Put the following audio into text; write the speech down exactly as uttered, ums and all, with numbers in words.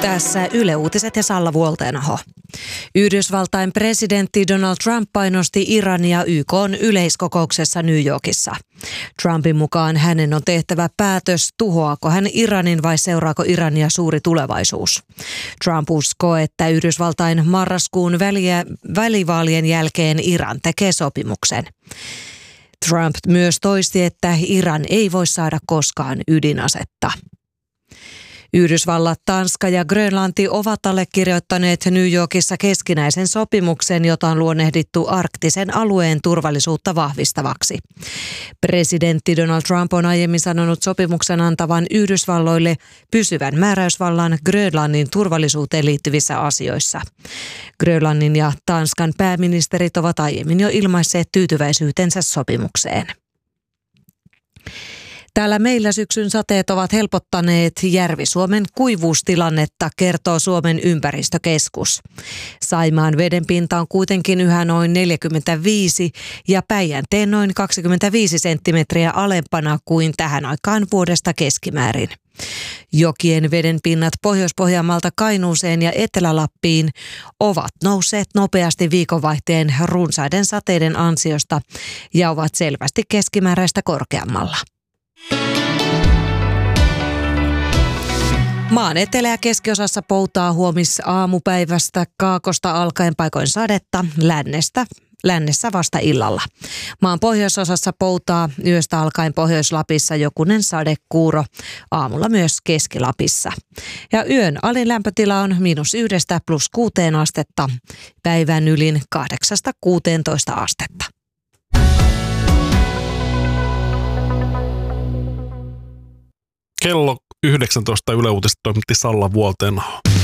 Tässä Yle Uutiset ja Salla Vuoltenaho. Yhdysvaltain presidentti Donald Trump painosti Irania Y K:n yleiskokouksessa New Yorkissa. Trumpin mukaan hänen on tehtävä päätös, tuhoaako hän Iranin vai seuraako Irania suuri tulevaisuus. Trump uskoo, että Yhdysvaltain marraskuun väliä, välivaalien jälkeen Iran tekee sopimuksen. Trump myös toisti, että Iran ei voi saada koskaan ydinasetta. Yhdysvallat, Tanska ja Grönlanti ovat allekirjoittaneet New Yorkissa keskinäisen sopimuksen, jota on luonnehdittu arktisen alueen turvallisuutta vahvistavaksi. Presidentti Donald Trump on aiemmin sanonut sopimuksen antavan Yhdysvalloille pysyvän määräysvallan Grönlannin turvallisuuteen liittyvissä asioissa. Grönlannin ja Tanskan pääministerit ovat aiemmin jo ilmaisseet tyytyväisyytensä sopimukseen. Täällä meillä syksyn sateet ovat helpottaneet Järvi-Suomen kuivuustilannetta, kertoo Suomen ympäristökeskus. Saimaan vedenpinta on kuitenkin yhä noin neljäkymmentäviisi ja Päijänteen noin kaksikymmentäviisi senttimetriä alempana kuin tähän aikaan vuodesta keskimäärin. Jokien vedenpinnat Pohjois-Pohjanmaalta Kainuuseen ja Etelä-Lappiin ovat nousseet nopeasti viikonvaihteen runsaiden sateiden ansiosta ja ovat selvästi keskimääräistä korkeammalla. Maan etelä- ja keskiosassa poutaa huomis aamupäivästä kaakosta alkaen paikoin sadetta, lännestä, lännessä vasta illalla. Maan pohjoisosassa poutaa yöstä alkaen Pohjois-Lapissa jokunen sadekuuro, aamulla myös Keski-Lapissa. Ja yön alin lämpötila on miinus yhdestä plus kuuteen astetta, päivän ylin kahdeksasta kuuteentoista astetta. Kello yhdeksäntoista Yle Uutiset toimitti Salla Vuoltenaho.